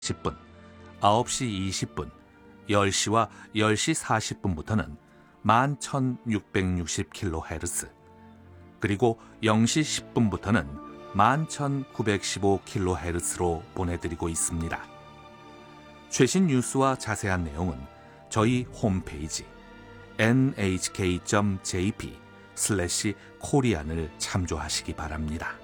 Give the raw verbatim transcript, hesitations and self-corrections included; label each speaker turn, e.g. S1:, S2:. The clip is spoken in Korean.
S1: 십 분, 아홉 시 이십 분, 열 시와 열 시 사십 분부터는 만 천육백육십 킬로헤르츠, 그리고 영 시 십 분부터는 만 천구백십오 킬로헤르츠로 보내드리고 있습니다. 최신 뉴스와 자세한 내용은 저희 홈페이지 엔에이치케이 점 제이피 슬래시 코리안을 참조하시기 바랍니다.